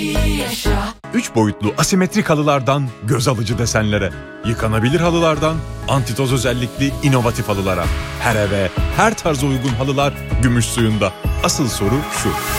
3 boyutlu asimetrik halılardan göz alıcı desenlere, yıkanabilir halılardan antitoz özellikli inovatif halılara. Her eve, her tarza uygun halılar gümüş suyunda. Asıl soru şu: